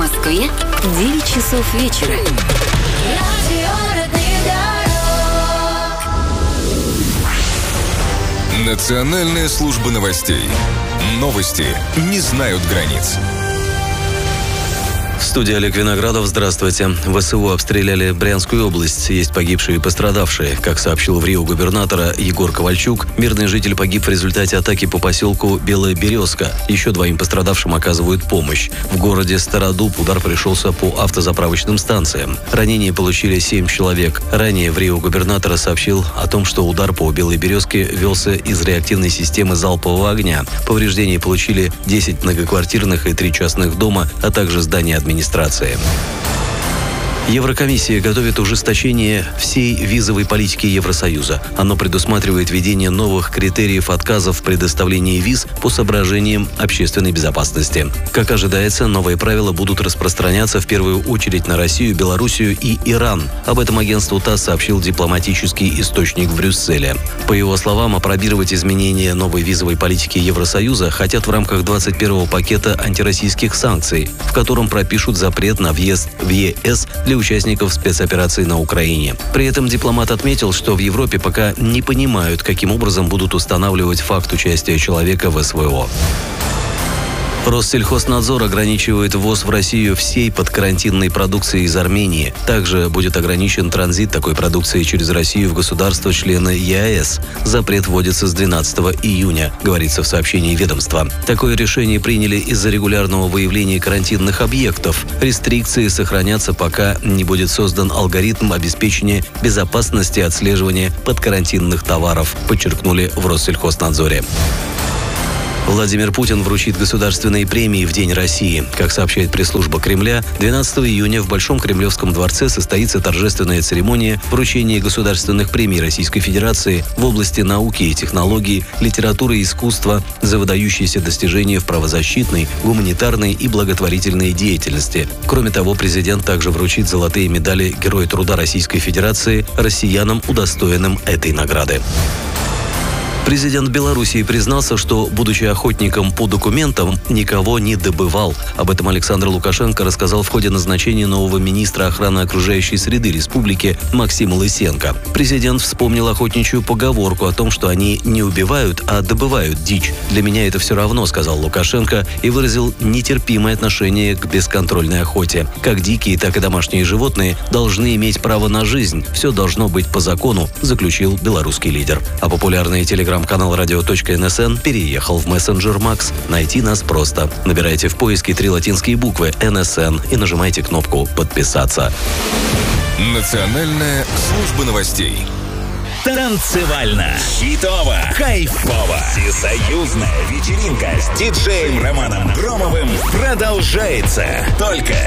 Москве 9 часов вечера. Национальная служба новостей. Новости не знают границ. В студии Олег Виноградов. Здравствуйте. ВСУ обстреляли Брянскую область. Есть погибшие и пострадавшие. Как сообщил в Рио губернатора Егор Ковальчук, мирный житель погиб в результате атаки по поселку Белая Березка. Еще 2 пострадавшим оказывают помощь. В городе Стародуб удар пришелся по автозаправочным станциям. Ранения получили 7 человек. Ранее в Рио губернатора сообщил о том, что удар по Белой Березке велся из реактивной системы залпового огня. Повреждения получили 10 многоквартирных и 3 частных дома, а также здания администрации. Еврокомиссия готовит ужесточение всей визовой политики Евросоюза. Оно предусматривает введение новых критериев отказа в предоставлении виз по соображениям общественной безопасности. Как ожидается, новые правила будут распространяться в первую очередь на Россию, Белоруссию и Иран. Об этом агентству ТАСС сообщил дипломатический источник в Брюсселе. По его словам, апробировать изменения новой визовой политики Евросоюза хотят в рамках 21-го пакета антироссийских санкций, в котором пропишут запрет на въезд в ЕС для участников спецоперации на Украине. При этом дипломат отметил, что в Европе пока не понимают, каким образом будут устанавливать факт участия человека в СВО. Россельхознадзор ограничивает ввоз в Россию всей подкарантинной продукции из Армении. Также будет ограничен транзит такой продукции через Россию в государства-члены ЕАЭС. Запрет вводится с 12 июня, говорится в сообщении ведомства. Такое решение приняли из-за регулярного выявления карантинных объектов. Рестрикции сохранятся, пока не будет создан алгоритм обеспечения безопасности отслеживания подкарантинных товаров, подчеркнули в Россельхознадзоре. Владимир Путин вручит государственные премии в День России. Как сообщает пресс-служба Кремля, 12 июня в Большом Кремлевском дворце состоится торжественная церемония вручения государственных премий Российской Федерации в области науки и технологий, литературы и искусства за выдающиеся достижения в правозащитной, гуманитарной и благотворительной деятельности. Кроме того, президент также вручит золотые медали Героя труда Российской Федерации россиянам, удостоенным этой награды. Президент Белоруссии признался, что, будучи охотником по документам, никого не добывал. Об этом Александр Лукашенко рассказал в ходе назначения нового министра охраны окружающей среды республики Максима Лысенко. Президент вспомнил охотничью поговорку о том, что они не убивают, а добывают дичь. «Для меня это все равно», — сказал Лукашенко и выразил нетерпимое отношение к бесконтрольной охоте. Как дикие, так и домашние животные должны иметь право на жизнь. Все должно быть по закону, заключил белорусский лидер. А популярный телеграм-канал radio.nsn переехал в мессенджер Макс. Найти нас просто. Набирайте в поиске 3 латинские буквы NSN и нажимайте кнопку «Подписаться». Национальная служба новостей. Танцевально, хитово, кайфово. Всесоюзная вечеринка с диджеем Романом Громовым продолжается только